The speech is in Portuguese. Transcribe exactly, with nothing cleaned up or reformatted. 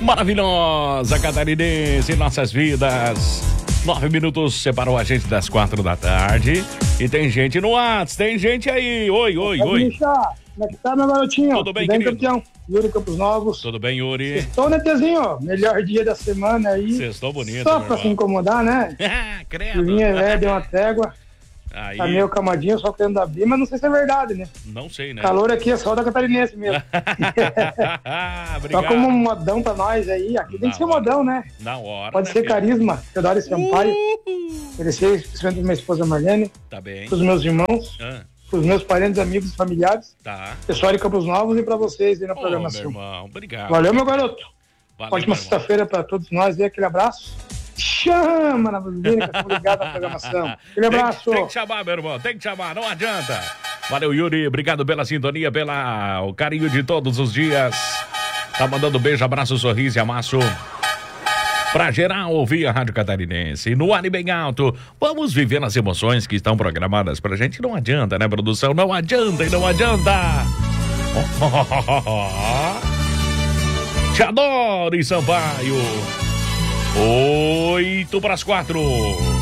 Maravilhosa Catarinense em nossas vidas. Nove minutos separou a gente das quatro da tarde. E tem gente no WhatsApp, tem gente aí. Oi, oi, Pode oi. deixar. Como é que tá, meu garotinho? Tudo bem, bem querido? campeão? Yuri Campos Novos. Tudo bem, Yuri? Estou, né, Tezinho? Melhor dia da semana aí. Sextou bonito, Só meu pra irmão. se incomodar, né? Credo. Julinha, é, deu uma trégua. Aí, Tá meio camadinho, só querendo abrir, mas não sei se é verdade, né? não sei, né? Calor aqui é só da Catarinense mesmo. Só Obrigado. como um modão pra nós aí. Aqui tem Na que ser hora. modão, né? Na hora, Pode né, ser filho? carisma, Teodoro Sampaio. Uhul. Oferecer especialmente pra minha esposa Marlene, Tá bem. pros meus irmãos, Ah, pros meus parentes, amigos e familiares, tá. pessoal de Campos Novos e pra vocês aí na Ô, meu programação. irmão, obrigado. Valeu, meu garoto. Valeu, Ótima meu irmão. sexta-feira pra todos nós aí, aquele abraço. Chama na Brasileira, que estamos ligados na programação. Aquele Tem, abraço. tem que chamar, meu irmão, tem que chamar, não adianta. Valeu, Yuri, obrigado pela sintonia, pela o carinho de todos os dias. Tá mandando beijo, abraço, sorriso e amasso pra geral ouvir a Rádio Catarinense. No ar e bem alto, vamos viver as emoções que estão programadas pra gente. Não adianta, né, produção? Não adianta e não adianta. Te adoro, Sampaio. Oito para as quatro.